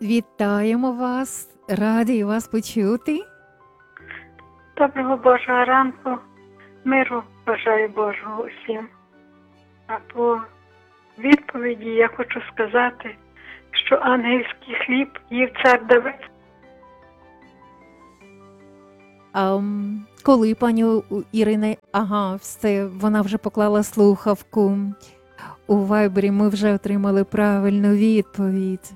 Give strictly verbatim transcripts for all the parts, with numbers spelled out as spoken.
Вітаємо вас, раді вас почути. Доброго Божого ранку, миру бажаю Божого усім. А по відповіді я хочу сказати, що ангельський хліб їв цар Давид. А м, коли пані Ірина, ага, все, вона вже поклала слухавку. У Вайбері ми вже отримали правильну відповідь.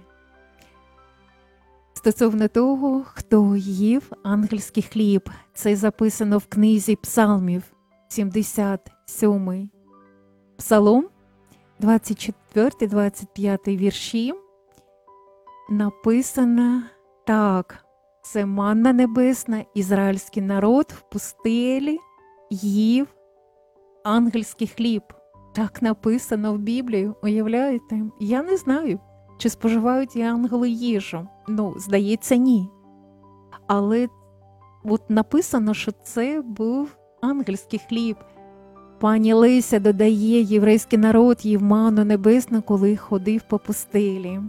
Стосовно того, хто їв ангельський хліб, це записано в книзі Псалмів, сімдесят сьомий Псалом, двадцять четвертий двадцять п'ятий вірші. Написано так: це манна небесна, ізраїльський народ в пустелі їв ангельський хліб. Так написано в Біблії, уявляєте? Я не знаю, чи споживають і ангели їжу. Ну, здається, ні. Але от написано, що це був ангельський хліб. Пані Леся додає, єврейський народ їв манну небесну, коли ходив по пустелі.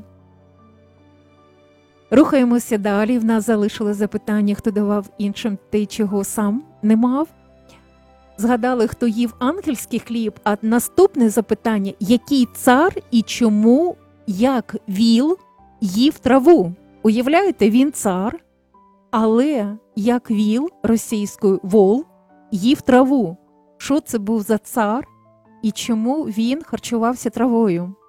Рухаємося далі. В нас залишилось запитання, хто давав іншим те, чого сам не мав. Згадали, хто їв ангельський хліб, а наступне запитання, який цар і чому, як віл, їв траву? Уявляєте, він цар, але як віл, російською вол, їв траву. Що це був за цар і чому він харчувався травою?